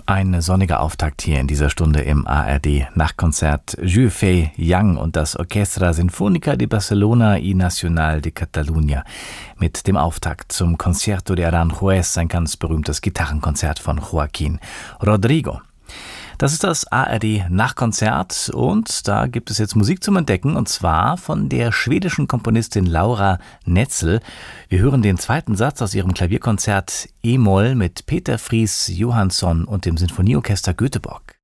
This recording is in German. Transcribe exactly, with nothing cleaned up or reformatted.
Ein sonniger Auftakt hier in dieser Stunde im A R D-Nachtkonzert. Jules Fay Young und das Orchestra Sinfónica de Barcelona y Nacional de Catalunya mit dem Auftakt zum Concierto de Aranjuez, ein ganz berühmtes Gitarrenkonzert von Joaquín Rodrigo. Das ist das A R D-Nachtkonzert und da gibt es jetzt Musik zum Entdecken, und zwar von der schwedischen Komponistin Laura Netzel. Wir hören den zweiten Satz aus ihrem Klavierkonzert E-Moll mit Peter Fries Johansson und dem Sinfonieorchester Göteborg.